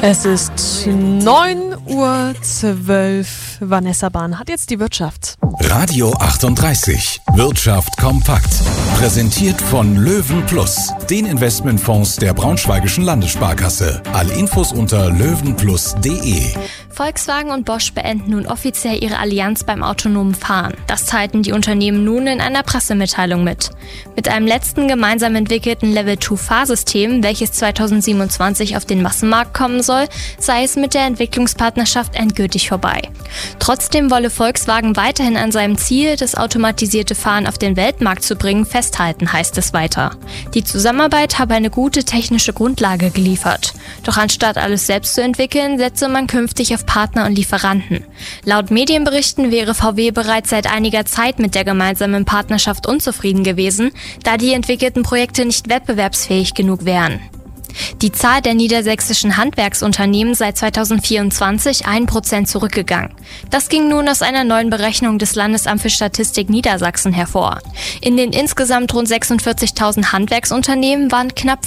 Es ist 9:12 Uhr. Vanessa Bahn hat jetzt die Wirtschaft. Radio 38. Wirtschaft kompakt. Präsentiert von Löwen Plus, den Investmentfonds der Braunschweigischen Landessparkasse. Alle Infos unter löwenplus.de. Volkswagen und Bosch beenden nun offiziell ihre Allianz beim autonomen Fahren. Das teilten die Unternehmen nun in einer Pressemitteilung mit. Mit einem letzten gemeinsam entwickelten Level-2-Fahrsystem, welches 2027 auf den Massenmarkt kommen soll, sei es mit der Entwicklungspartnerschaft endgültig vorbei. Trotzdem wolle Volkswagen weiterhin an seinem Ziel, das automatisierte Fahren auf den Weltmarkt zu bringen, festhalten, heißt es weiter. Die Zusammenarbeit habe eine gute technische Grundlage geliefert. Doch anstatt alles selbst zu entwickeln, setze man künftig auf Partner und Lieferanten. Laut Medienberichten wäre VW bereits seit einiger Zeit mit der gemeinsamen Partnerschaft unzufrieden gewesen, da die entwickelten Projekte nicht wettbewerbsfähig genug wären. Die Zahl der niedersächsischen Handwerksunternehmen seit 2024 1% zurückgegangen. Das ging nun aus einer neuen Berechnung des Landesamts für Statistik Niedersachsen hervor. In den insgesamt rund 46.000 Handwerksunternehmen waren knapp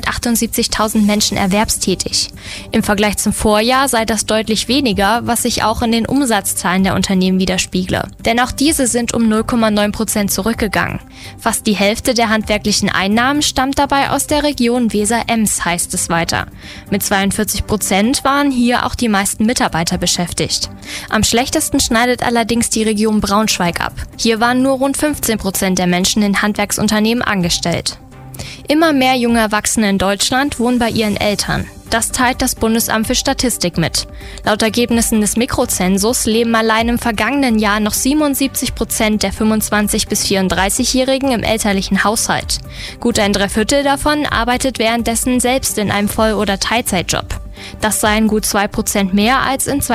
578.000 Menschen erwerbstätig. Im Vergleich zum Vorjahr sei das deutlich weniger, was sich auch in den Umsatzzahlen der Unternehmen widerspiegle. Denn auch diese sind um 0,9% zurückgegangen. Fast die Hälfte der handwerklichen Einnahmen stammt dabei aus der Region Weser-Ems, heißt es weiter. Mit 42% waren hier auch die meisten Mitarbeiter beschäftigt. Am schlechtesten schneidet allerdings die Region Braunschweig ab. Hier waren nur rund 15% der Menschen in Handwerksunternehmen angestellt. Immer mehr junge Erwachsene in Deutschland wohnen bei ihren Eltern. Das teilt das Bundesamt für Statistik mit. Laut Ergebnissen des Mikrozensus leben allein im vergangenen Jahr noch 77% der 25- bis 34-Jährigen im elterlichen Haushalt. Gut ein Dreiviertel davon arbeitet währenddessen selbst in einem Voll- oder Teilzeitjob. Das seien gut 2% mehr als in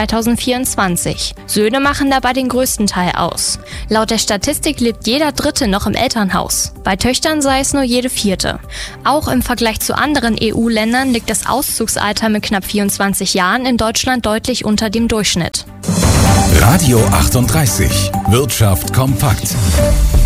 2024. Söhne machen dabei den größten Teil aus. Laut der Statistik lebt jeder Dritte noch im Elternhaus. Bei Töchtern sei es nur jede Vierte. Auch im Vergleich zu anderen EU-Ländern liegt das Auszugsalter mit knapp 24 Jahren in Deutschland deutlich unter dem Durchschnitt. Radio 38. Wirtschaft kompakt.